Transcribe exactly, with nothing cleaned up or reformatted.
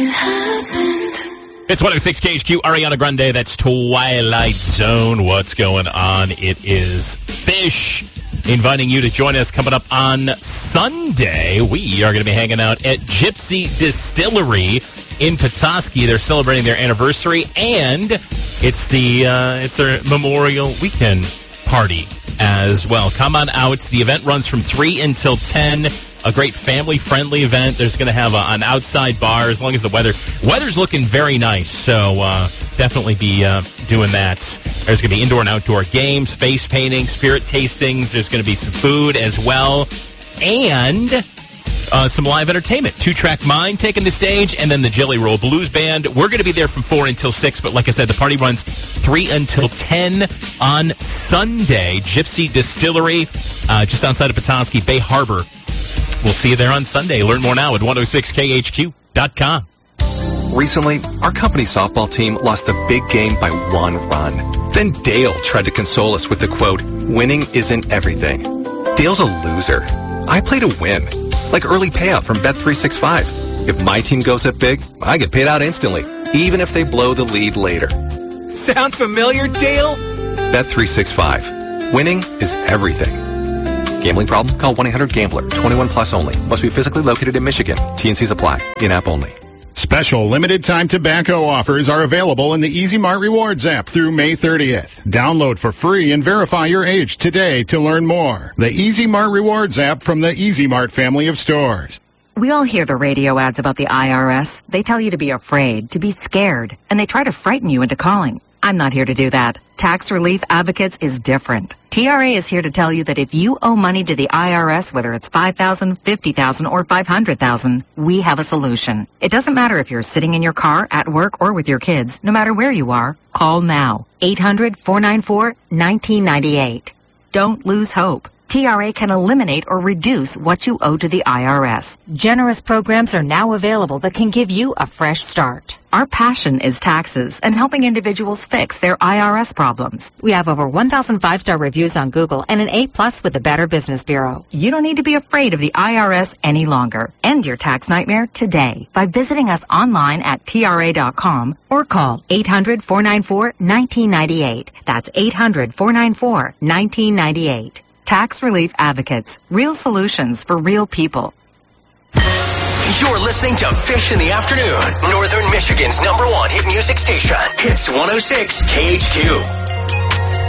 it happened. It's one oh six K H Q, Ariana Grande. That's Twilight Zone. What's going on? It is Fish inviting you to join us coming up on Sunday. We are going to be hanging out at Gypsy Distillery in Petoskey. They're celebrating their anniversary, and it's the uh, it's their Memorial Weekend party as well. Come on out. The event runs from three until ten. A great family-friendly event. There's going to have a, an outside bar as long as the weather... Weather's looking very nice, so uh, definitely be uh, doing that. There's going to be indoor and outdoor games, face painting, spirit tastings. There's going to be some food as well. And uh, some live entertainment. Two-Track Mind taking the stage, and then the Jelly Roll Blues Band. We're going to be there from four until six, but like I said, the party runs three until ten on Sunday. Gypsy Distillery, uh, just outside of Petoskey, Bay Harbor. We'll see you there on Sunday. Learn more now at one oh six K H Q dot com. Recently, our company softball team lost the big game by one run. Then Dale tried to console us with the quote, "Winning isn't everything." Dale's a loser. I play to win. Like early payout from Bet three sixty-five. If my team goes up big, I get paid out instantly, even if they blow the lead later. Sound familiar, Dale? Bet three sixty-five. Winning is everything. Gambling problem? Call one eight hundred gambler. twenty-one plus only. Must be physically located in Michigan. T and C's apply. In-app only. Special limited-time tobacco offers are available in the Easy Mart Rewards app through May thirtieth. Download for free and verify your age today to learn more. The Easy Mart Rewards app from the Easy Mart family of stores. We all hear the radio ads about the I R S. They tell you to be afraid, to be scared, and they try to frighten you into calling. I'm not here to do that. Tax Relief Advocates is different. T R A is here to tell you that if you owe money to the I R S, whether it's five thousand dollars, fifty thousand dollars, or five hundred thousand dollars, we have a solution. It doesn't matter if you're sitting in your car, at work, or with your kids. No matter where you are, call now. eight hundred, four nine four, one nine nine eight. Don't lose hope. T R A can eliminate or reduce what you owe to the I R S. Generous programs are now available that can give you a fresh start. Our passion is taxes and helping individuals fix their I R S problems. We have over one thousand five-star reviews on Google and an A plus with the Better Business Bureau. You don't need to be afraid of the I R S any longer. End your tax nightmare today by visiting us online at T R A dot com or call eight hundred, four nine four, one nine nine eight. That's eight hundred, four nine four, one nine nine eight. Tax Relief Advocates. Real solutions for real people. You're listening to Fish in the Afternoon, Northern Michigan's number one hit music station. Hits one oh six K H Q.